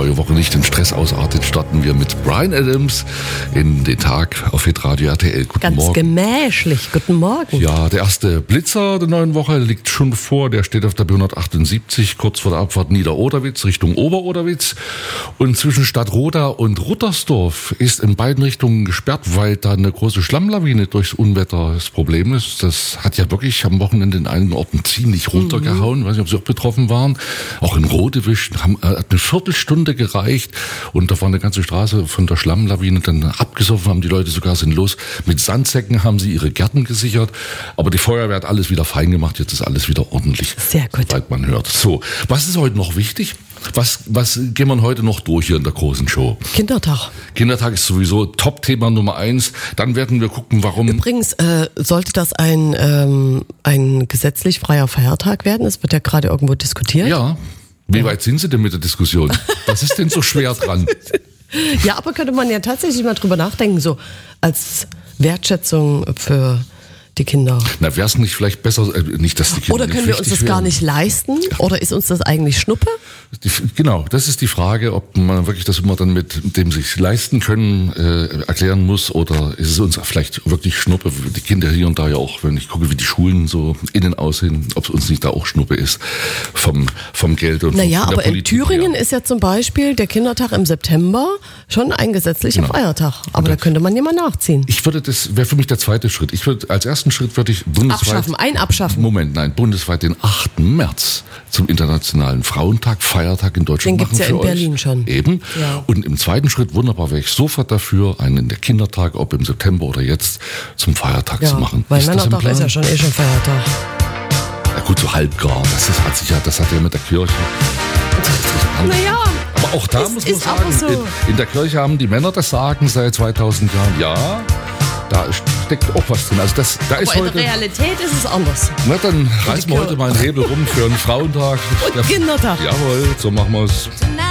eure Woche nicht in Stress ausartet, starten wir mit Bryan Adams in den Tag auf Hitradio RTL. Guten Morgen. Ganz gemächlich. Guten Morgen. Ja, der erste Blitzer der neuen Woche liegt schon bevor. Der steht auf der B178, kurz vor der Abfahrt Nieder-Oderwitz Richtung Ober-Oderwitz. Und zwischen Stadtroda und Ruttersdorf ist in beiden Richtungen gesperrt, weil da eine große Schlammlawine durchs Unwetter das Problem ist. Das hat ja wirklich am Wochenende in einigen Orten ziemlich runtergehauen. Ich weiß nicht, ob Sie auch betroffen waren. Auch in Rodewisch hat eine Viertelstunde gereicht und da war eine ganze Straße von der Schlammlawine dann abgesoffen, haben die Leute sogar sinnlos. Mit Sandsäcken haben sie ihre Gärten gesichert, aber die Feuerwehr hat alles wieder fein gemacht, jetzt ist alles wieder ordentlich. Sehr gut. Soweit man hört. So, was ist heute noch wichtig? Was gehen wir heute noch durch hier in der großen Show? Kindertag. Kindertag ist sowieso Top-Thema Nummer 1. Dann werden wir gucken, warum... Übrigens, sollte das ein gesetzlich freier Feiertag werden? Es wird ja gerade irgendwo diskutiert. Ja. Wie weit sind Sie denn mit der Diskussion? Was ist denn so schwer dran? Ja, aber könnte man ja tatsächlich mal drüber nachdenken, so als Wertschätzung für die Kinder. Na, wäre es nicht vielleicht besser, nicht, dass die Kinder Oder können wir uns das gar nicht leisten? Oder ist uns das eigentlich Schnuppe? Genau, das ist die Frage, ob man wirklich das immer dann mit dem sich leisten können erklären muss, oder ist es uns vielleicht wirklich Schnuppe? Die Kinder hier und da ja auch, wenn ich gucke, wie die Schulen so innen aussehen, ob es uns nicht da auch Schnuppe ist vom Geld und naja, von der aber Politik in Thüringen her. ist ja zum Beispiel der Kindertag im September schon ein gesetzlicher Feiertag. Aber da könnte man ja mal nachziehen. Das wäre für mich der zweite Schritt. Als ersten Schritt würde ich bundesweit... Abschaffen. Bundesweit den 8. März zum Internationalen Frauentag, Feiertag in Deutschland machen für euch. Den gibt's ja in Berlin schon. Eben. Ja. Und im zweiten Schritt, wunderbar, wäre ich sofort dafür, einen der Kindertag, ob im September oder jetzt, zum Feiertag zu machen. Weil Männertag ist ja schon Feiertag. Na gut, so halbgar. Das hat ja mit der Kirche. Naja. Aber auch da muss man ist aber sagen, so. in der Kirche haben die Männer das Sagen seit 2000 Jahren. Ja, da steckt auch was drin. Also da ist Aber in heute, der Realität ist es anders. na, dann reißen wir heute mal einen Hebel rum für einen Frauentag. Und Kindertag. Jawohl, so machen wir es.